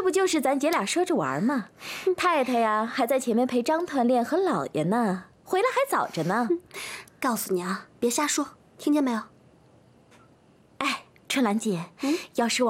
不就是咱姐俩说着玩吗？太太呀，还在前面陪张团练和老爷呢，回来还早着呢。 告诉你啊，别瞎说，听见没有？ 哎，春兰姐，要是我